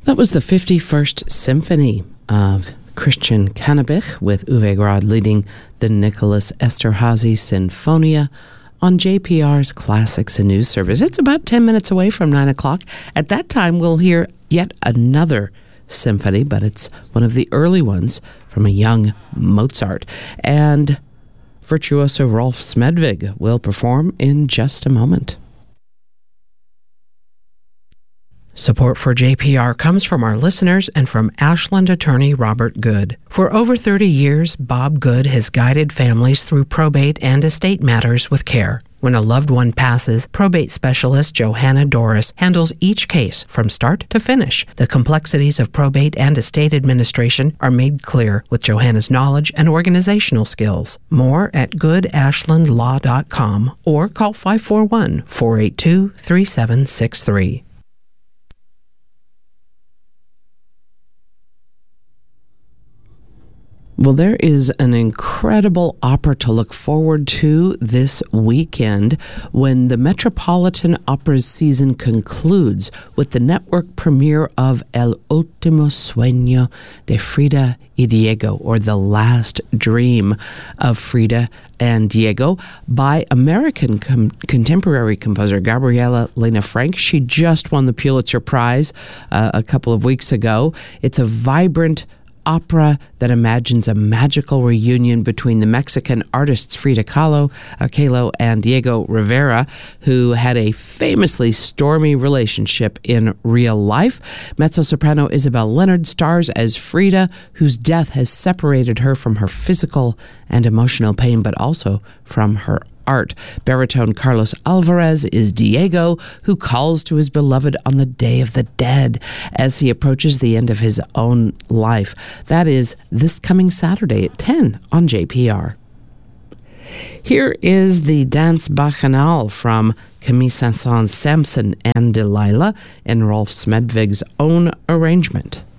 That was the 51st Symphony of Christian Cannabich with Uwe Grad leading the Nicholas Esterhazy Sinfonia on JPR's Classics and News Service. It's about 10 minutes away from 9 o'clock. At that time, we'll hear yet another symphony, but it's one of the early ones from a young Mozart. And virtuoso Rolf Smedvig will perform in just a moment. Support for JPR comes from our listeners and from Ashland attorney Robert Good. For over 30 years, Bob Good has guided families through probate and estate matters with care. When a loved one passes, probate specialist Johanna Doris handles each case from start to finish. The complexities of probate and estate administration are made clear with Johanna's knowledge and organizational skills. More at goodashlandlaw.com or call 541-482-3763. Well, there is an incredible opera to look forward to this weekend when the Metropolitan Opera's season concludes with the network premiere of El Último Sueño de Frida y Diego, or The Last Dream of Frida and Diego, by American contemporary composer Gabriela Lena Frank. She just won the Pulitzer Prize a couple of weeks ago. It's a vibrant opera that imagines a magical reunion between the Mexican artists Frida Kahlo and Diego Rivera, who had a famously stormy relationship in real life. Mezzo-soprano Isabel Leonard stars as Frida, whose death has separated her from her physical and emotional pain, but also from her art. Baritone Carlos Alvarez is Diego, who calls to his beloved on the Day of the Dead as he approaches the end of his own life. That is this coming Saturday at 10 on JPR. Here is the Danse Bacchanale from Camille Saint-Saëns' Samson and Delilah in Rolf Smedvig's own arrangement.